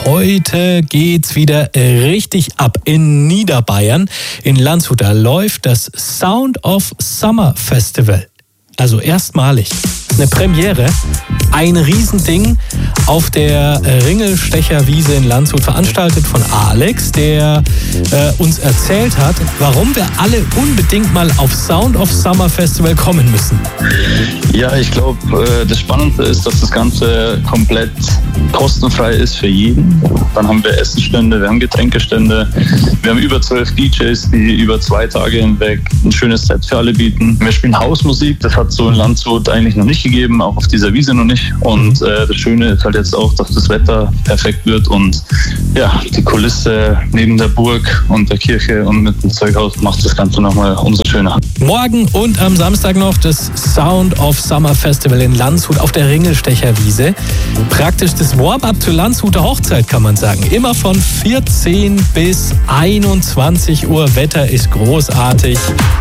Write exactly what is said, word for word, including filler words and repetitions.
heute geht's wieder richtig ab in Niederbayern. In Landshut, da läuft das Sound of Summer Festival. Also erstmalig. Eine Premiere. Ein Riesending auf der Ringelstecherwiese in Landshut, veranstaltet von Alex, der äh, uns erzählt hat, warum wir alle unbedingt mal auf Sound of Summer Festival kommen müssen. Ja, ich glaube, äh, das Spannende ist, dass das Ganze komplett kostenfrei ist für jeden. Dann haben wir Essenstände, wir haben Getränkestände, wir haben über zwölf D Js, die über zwei Tage hinweg ein schönes Set für alle bieten. Wir spielen Hausmusik, das hat so in Landshut eigentlich noch nicht gegeben, auch auf dieser Wiese noch nicht. Und äh, das Schöne ist halt jetzt auch, dass das Wetter perfekt wird und ja, die Kulisse neben der Burg und der Kirche und mit dem Zeughaus macht das Ganze nochmal umso schöner. Morgen und am Samstag noch das Sound of Summer Festival in Landshut auf der Ringelstecherwiese. Praktisch das Warm-up zur Landshuter Hochzeit, kann man sagen. Immer von vierzehn bis einundzwanzig Uhr. Wetter ist großartig.